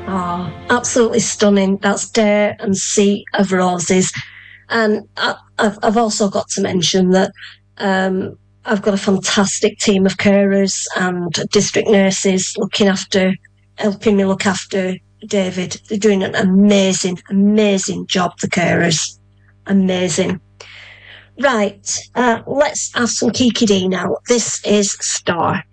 Oh, absolutely stunning. That's Dare and Sea of Roses. And I've also got to mention that I've got a fantastic team of carers and district nurses helping me look after David. They're doing an amazing, amazing job, the carers. Amazing. Right, let's have some Kiki D now. This is Star.